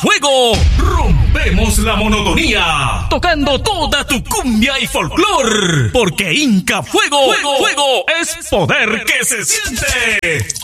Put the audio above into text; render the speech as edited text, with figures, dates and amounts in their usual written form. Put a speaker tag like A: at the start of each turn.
A: Fuego. Rompemos la monotonía, tocando toda tu cumbia y folclor, porque Inca Fuego, fuego es poder que se siente.